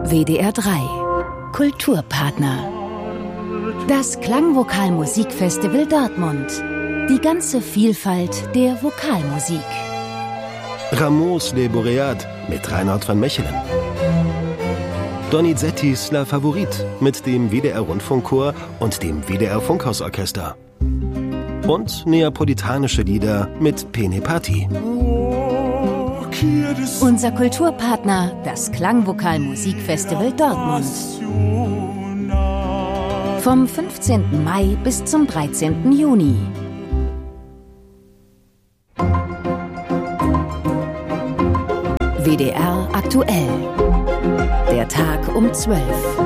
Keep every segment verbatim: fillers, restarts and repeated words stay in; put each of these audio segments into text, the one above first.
W D R drei Kulturpartner. Das Klangvokal-Musikfestival Dortmund. Die ganze Vielfalt der Vokalmusik. Rameaus Les Boréades mit Reinhard van Mechelen. Donizettis La Favorite mit dem W D R-Rundfunkchor und dem W D R-Funkhausorchester. Und neapolitanische Lieder mit Pene Parti. Unser Kulturpartner, das Klangvokal-Musikfestival Dortmund. Vom fünfzehnten Mai bis zum dreizehnten Juni. W D R aktuell. Der Tag um zwölf.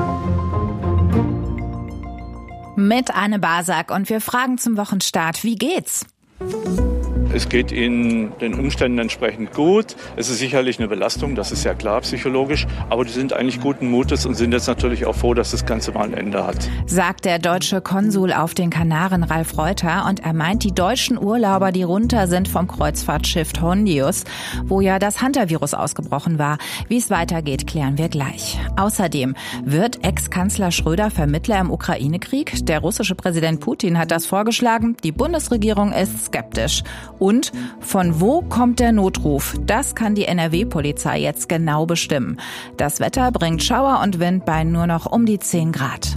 Mit Anne Basak und wir fragen zum Wochenstart, wie geht's? Es geht Ihnen den Umständen entsprechend gut. Es ist sicherlich eine Belastung, das ist ja klar psychologisch. Aber die sind eigentlich guten Mutes und sind jetzt natürlich auch froh, dass das Ganze mal ein Ende hat. Sagt der deutsche Konsul auf den Kanaren, Ralf Reuter. Und er meint die deutschen Urlauber, die runter sind vom Kreuzfahrtschiff Hondius, wo ja das Hunter-Virus ausgebrochen war. Wie es weitergeht, klären wir gleich. Außerdem wird Ex-Kanzler Schröder Vermittler im Ukraine-Krieg. Der russische Präsident Putin hat das vorgeschlagen. Die Bundesregierung ist skeptisch. Und von wo kommt der Notruf? Das kann die N R W-Polizei jetzt genau bestimmen. Das Wetter bringt Schauer und Wind bei nur noch um die zehn Grad.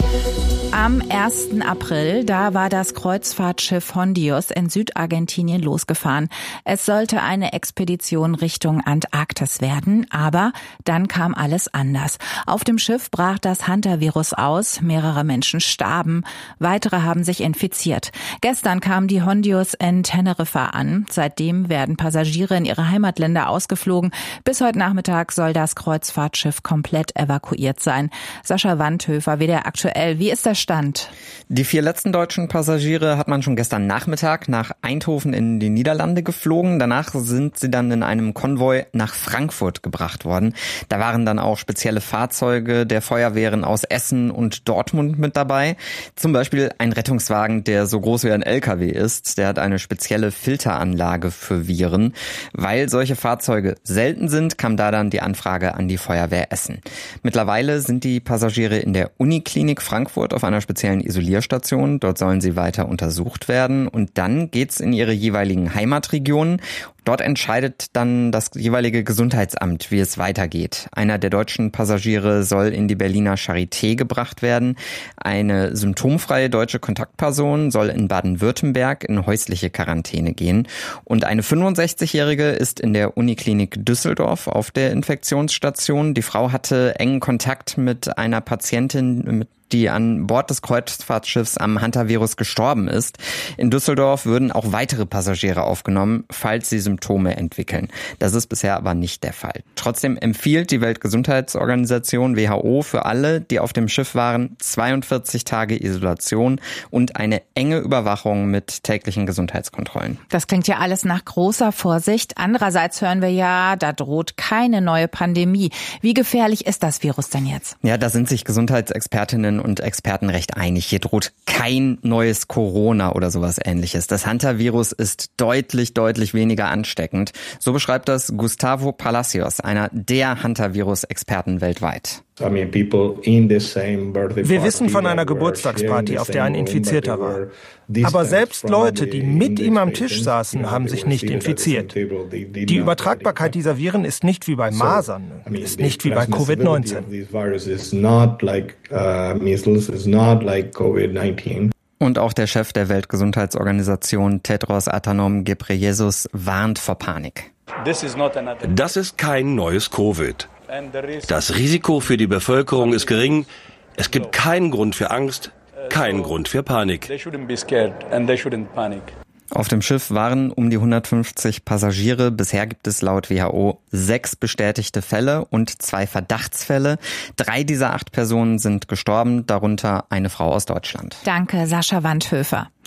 Am ersten April, da war das Kreuzfahrtschiff Hondius in Südargentinien losgefahren. Es sollte eine Expedition Richtung Antarktis werden, aber dann kam alles anders. Auf dem Schiff brach das Hunter-Virus aus, mehrere Menschen starben, weitere haben sich infiziert. Gestern kam die Hondius in Teneriffa an. Seitdem werden Passagiere in ihre Heimatländer ausgeflogen. Bis heute Nachmittag soll das Kreuzfahrtschiff komplett evakuiert sein. Sascha Wandhöfer, W D R aktuell. Wie ist der Stand? Die vier letzten deutschen Passagiere hat man schon gestern Nachmittag nach Eindhoven in die Niederlande geflogen. Danach sind sie dann in einem Konvoi nach Frankfurt gebracht worden. Da waren dann auch spezielle Fahrzeuge der Feuerwehren aus Essen und Dortmund mit dabei. Zum Beispiel ein Rettungswagen, der so groß wie ein L K W ist. Der hat eine spezielle Filteranlage für Viren. Weil solche Fahrzeuge selten sind, kam da dann die Anfrage an die Feuerwehr Essen. Mittlerweile sind die Passagiere in der Uniklinik Frankfurt auf einer speziellen Isolierstation. Dort sollen sie weiter untersucht werden und dann geht's in ihre jeweiligen Heimatregionen. Dort entscheidet dann das jeweilige Gesundheitsamt, wie es weitergeht. Einer der deutschen Passagiere soll in die Berliner Charité gebracht werden. Eine symptomfreie deutsche Kontaktperson soll in Baden-Württemberg in häusliche Quarantäne gehen. Und eine fünfundsechzigjährige ist in der Uniklinik Düsseldorf auf der Infektionsstation. Die Frau hatte engen Kontakt mit einer Patientin, mit die an Bord des Kreuzfahrtschiffs am Hunter-Virus gestorben ist. In Düsseldorf würden auch weitere Passagiere aufgenommen, falls sie Symptome entwickeln. Das ist bisher aber nicht der Fall. Trotzdem empfiehlt die Weltgesundheitsorganisation W H O für alle, die auf dem Schiff waren, zweiundvierzig Tage Isolation und eine enge Überwachung mit täglichen Gesundheitskontrollen. Das klingt ja alles nach großer Vorsicht. Andererseits hören wir ja, da droht keine neue Pandemie. Wie gefährlich ist das Virus denn jetzt? Ja, da sind sich Gesundheitsexpertinnen und Experten recht einig. Hier droht kein neues Corona oder sowas Ähnliches. Das Hunter-Virus ist deutlich, deutlich weniger ansteckend. So beschreibt das Gustavo Palacios, einer der Hunter-Virus-Experten weltweit. Wir wissen von einer Geburtstagsparty, auf der ein Infizierter war. Aber selbst Leute, die mit ihm am Tisch saßen, haben sich nicht infiziert. Die Übertragbarkeit dieser Viren ist nicht wie bei Masern, ist nicht wie bei Covid neunzehn. Und auch der Chef der Weltgesundheitsorganisation, Tedros Adhanom Ghebreyesus, warnt vor Panik. Das ist kein neues Covid. Das Risiko für die Bevölkerung ist gering. Es gibt keinen Grund für Angst, keinen Grund für Panik. Auf dem Schiff waren um die hundertfünfzig Passagiere. Bisher gibt es laut W H O sechs bestätigte Fälle und zwei Verdachtsfälle. Drei dieser acht Personen sind gestorben, darunter eine Frau aus Deutschland. Danke, Sascha Wandhöfer.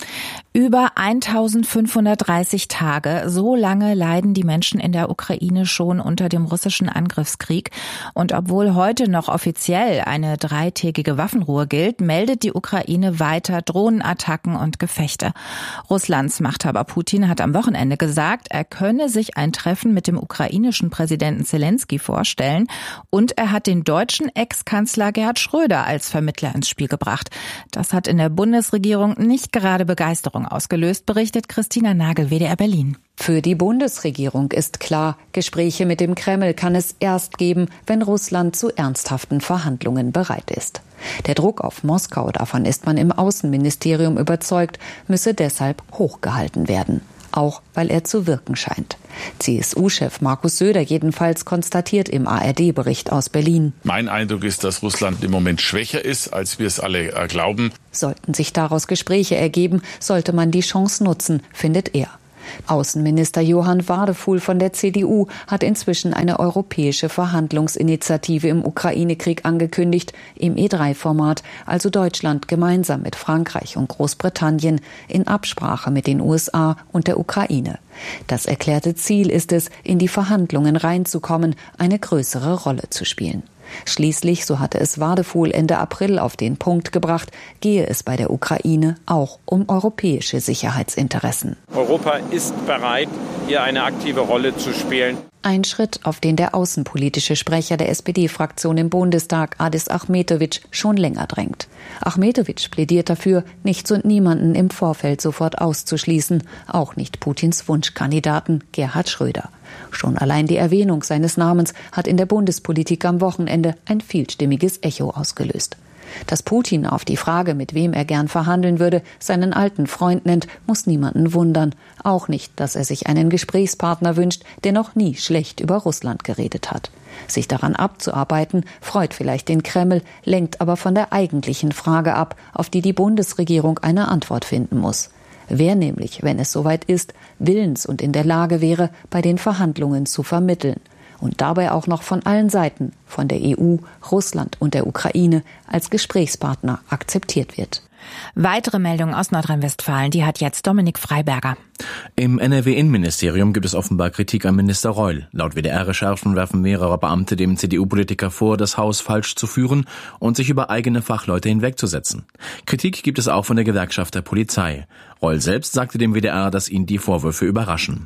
Über eintausendfünfhundertdreißig Tage, so lange leiden die Menschen in der Ukraine schon unter dem russischen Angriffskrieg. Und obwohl heute noch offiziell eine dreitägige Waffenruhe gilt, meldet die Ukraine weiter Drohnenattacken und Gefechte. Russlands Machthaber Putin hat am Wochenende gesagt, er könne sich ein Treffen mit dem ukrainischen Präsidenten Zelensky vorstellen. Und er hat den deutschen Ex-Kanzler Gerhard Schröder als Vermittler ins Spiel gebracht. Das hat in der Bundesregierung nicht gerade Begeisterung ausgelöst, berichtet Christina Nagel, W D R Berlin. Für die Bundesregierung ist klar, Gespräche mit dem Kreml kann es erst geben, wenn Russland zu ernsthaften Verhandlungen bereit ist. Der Druck auf Moskau, davon ist man im Außenministerium überzeugt, müsse deshalb hochgehalten werden. Auch weil er zu wirken scheint. C S U-Chef Markus Söder jedenfalls konstatiert im A R D-Bericht aus Berlin. Mein Eindruck ist, dass Russland im Moment schwächer ist, als wir es alle glauben. Sollten sich daraus Gespräche ergeben, sollte man die Chance nutzen, findet er. Außenminister Johann Wadefuhl von der C D U hat inzwischen eine europäische Verhandlungsinitiative im Ukraine-Krieg angekündigt, im E drei Format, also Deutschland gemeinsam mit Frankreich und Großbritannien in Absprache mit den U S A und der Ukraine. Das erklärte Ziel ist es, in die Verhandlungen reinzukommen, eine größere Rolle zu spielen. Schließlich, so hatte es Wadefuhl Ende April auf den Punkt gebracht, gehe es bei der Ukraine auch um europäische Sicherheitsinteressen. Europa ist bereit, hier eine aktive Rolle zu spielen. Ein Schritt, auf den der außenpolitische Sprecher der S P D-Fraktion im Bundestag, Adis Achmetovic, schon länger drängt. Achmetovic plädiert dafür, nichts und niemanden im Vorfeld sofort auszuschließen, auch nicht Putins Wunschkandidaten Gerhard Schröder. Schon allein die Erwähnung seines Namens hat in der Bundespolitik am Wochenende ein vielstimmiges Echo ausgelöst. Dass Putin auf die Frage, mit wem er gern verhandeln würde, seinen alten Freund nennt, muss niemanden wundern. Auch nicht, dass er sich einen Gesprächspartner wünscht, der noch nie schlecht über Russland geredet hat. Sich daran abzuarbeiten, freut vielleicht den Kreml, lenkt aber von der eigentlichen Frage ab, auf die die Bundesregierung eine Antwort finden muss. Wer nämlich, wenn es soweit ist, willens und in der Lage wäre, bei den Verhandlungen zu vermitteln. Und dabei auch noch von allen Seiten, von der E U, Russland und der Ukraine, als Gesprächspartner akzeptiert wird. Weitere Meldungen aus Nordrhein-Westfalen, die hat jetzt Dominik Freiberger. Im N R W-Innenministerium gibt es offenbar Kritik an Minister Reul. Laut W D R-Recherchen werfen mehrere Beamte dem C D U-Politiker vor, das Haus falsch zu führen und sich über eigene Fachleute hinwegzusetzen. Kritik gibt es auch von der Gewerkschaft der Polizei. Reul selbst sagte dem W D R, dass ihn die Vorwürfe überraschen.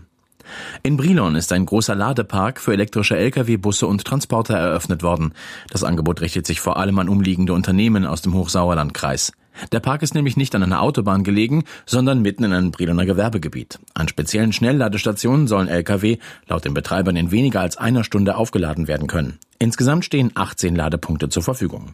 In Brilon ist ein großer Ladepark für elektrische L K W, Busse und Transporter eröffnet worden. Das Angebot richtet sich vor allem an umliegende Unternehmen aus dem Hochsauerlandkreis. Der Park ist nämlich nicht an einer Autobahn gelegen, sondern mitten in einem Briloner Gewerbegebiet. An speziellen Schnellladestationen sollen L K W laut den Betreibern in weniger als einer Stunde aufgeladen werden können. Insgesamt stehen achtzehn Ladepunkte zur Verfügung.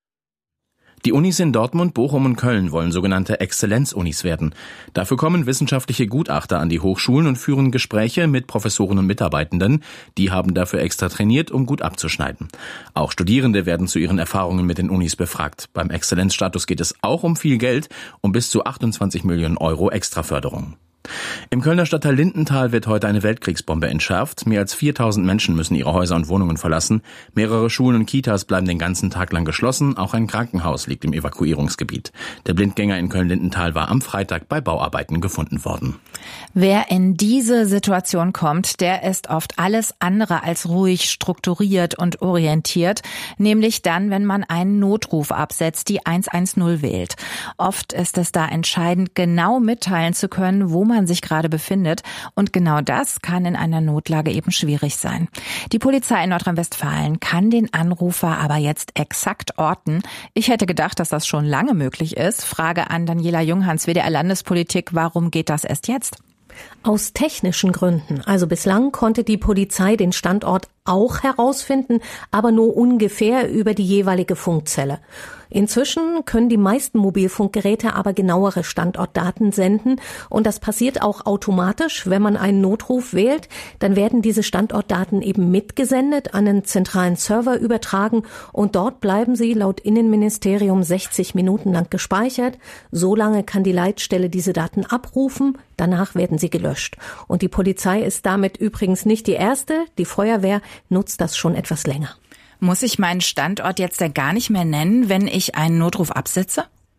Die Unis in Dortmund, Bochum und Köln wollen sogenannte Exzellenzunis werden. Dafür kommen wissenschaftliche Gutachter an die Hochschulen und führen Gespräche mit Professoren und Mitarbeitenden. Die haben dafür extra trainiert, um gut abzuschneiden. Auch Studierende werden zu ihren Erfahrungen mit den Unis befragt. Beim Exzellenzstatus geht es auch um viel Geld, um bis zu achtundzwanzig Millionen Euro Extraförderung. Im Kölner Stadtteil Lindenthal wird heute eine Weltkriegsbombe entschärft. Mehr als viertausend Menschen müssen ihre Häuser und Wohnungen verlassen. Mehrere Schulen und Kitas bleiben den ganzen Tag lang geschlossen. Auch ein Krankenhaus liegt im Evakuierungsgebiet. Der Blindgänger in Köln-Lindenthal war am Freitag bei Bauarbeiten gefunden worden. Wer in diese Situation kommt, der ist oft alles andere als ruhig, strukturiert und orientiert. Nämlich dann, wenn man einen Notruf absetzt, die eins eins null wählt. Oft ist es da entscheidend, genau mitteilen zu können, wo man sich gerade befindet. Und genau das kann in einer Notlage eben schwierig sein. Die Polizei in Nordrhein-Westfalen kann den Anrufer aber jetzt exakt orten. Ich hätte gedacht, dass das schon lange möglich ist. Frage an Daniela Junghans, W D R Landespolitik. Warum geht das erst jetzt? Aus technischen Gründen. Also bislang konnte die Polizei den Standort auch herausfinden, aber nur ungefähr über die jeweilige Funkzelle. Inzwischen können die meisten Mobilfunkgeräte aber genauere Standortdaten senden und das passiert auch automatisch, wenn man einen Notruf wählt. Dann werden diese Standortdaten eben mitgesendet, an einen zentralen Server übertragen und dort bleiben sie laut Innenministerium sechzig Minuten lang gespeichert. So lange kann die Leitstelle diese Daten abrufen, danach werden sie gelöscht. Und die Polizei ist damit übrigens nicht die erste, die Feuerwehr nutzt das schon etwas länger. Muss ich meinen Standort jetzt ja gar nicht mehr nennen, wenn ich einen Notruf absetze?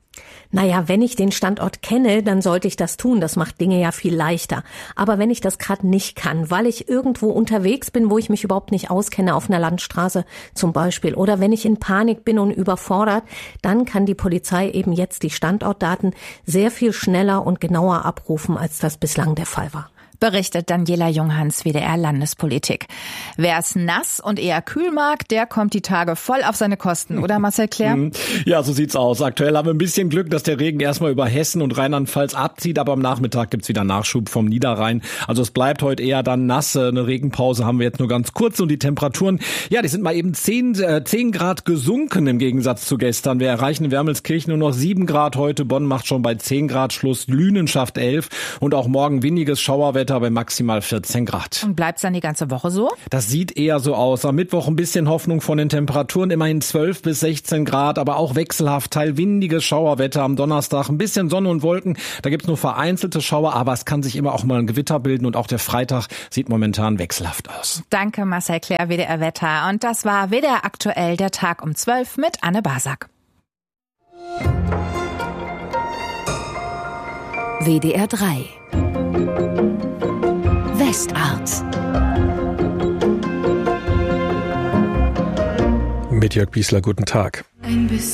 Naja, wenn ich den Standort kenne, dann sollte ich das tun. Das macht Dinge ja viel leichter. Aber wenn ich das gerade nicht kann, weil ich irgendwo unterwegs bin, wo ich mich überhaupt nicht auskenne, auf einer Landstraße zum Beispiel, oder wenn ich in Panik bin und überfordert, dann kann die Polizei eben jetzt die Standortdaten sehr viel schneller und genauer abrufen, als das bislang der Fall war. Berichtet Daniela Junghans, W D R Landespolitik. Wer es nass und eher kühl mag, der kommt die Tage voll auf seine Kosten, oder Marcel Claire? Ja, so sieht's aus. Aktuell haben wir ein bisschen Glück, dass der Regen erstmal über Hessen und Rheinland-Pfalz abzieht, aber am Nachmittag gibt's wieder Nachschub vom Niederrhein. Also es bleibt heute eher dann nass. Eine Regenpause haben wir jetzt nur ganz kurz und die Temperaturen, ja, die sind mal eben zehn, äh, zehn Grad gesunken im Gegensatz zu gestern. Wir erreichen in Wermelskirchen nur noch sieben Grad heute. Bonn macht schon bei zehn Grad Schluss. Lünen schafft elf und auch morgen windiges Schauerwetter bei maximal vierzehn Grad. Und bleibt's dann die ganze Woche so? Das sieht eher so aus. Am Mittwoch ein bisschen Hoffnung von den Temperaturen, immerhin zwölf bis sechzehn Grad, aber auch wechselhaft, teilwindiges Schauerwetter am Donnerstag. Ein bisschen Sonne und Wolken, da gibt's nur vereinzelte Schauer, aber es kann sich immer auch mal ein Gewitter bilden und auch der Freitag sieht momentan wechselhaft aus. Danke Marcel Claire, W D R Wetter. Und das war W D R aktuell, der Tag um zwölf mit Anne Basak. W D R drei Westart. Mit Jörg Biesler, guten Tag. Ein bisschen